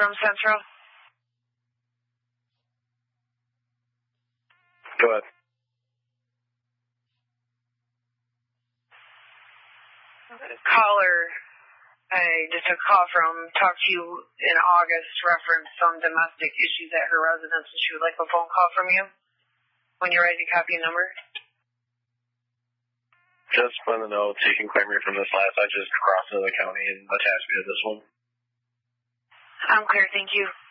from Central. Go ahead. Caller, I just took a call talked to you in August, referenced some domestic issues at her residence, and she would like a phone call from you. When you're ready, copy a number. Just want to know if you can claim me from this last. I just crossed into the county and attached me to this one. I'm clear, thank you.